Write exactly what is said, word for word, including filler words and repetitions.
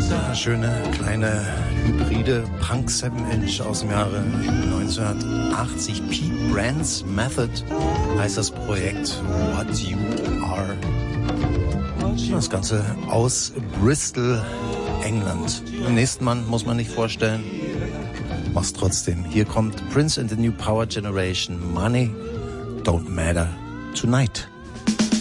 Eine schöne kleine hybride Punk seven inch aus dem Jahre neunzehnhundertachtzig. Pete Brand's Method heißt das Projekt What You Are. Das Ganze aus Bristol, England. Den nächsten Mann muss man nicht vorstellen. Mach's trotzdem. Hier kommt Prince and the New Power Generation. Money don't matter tonight.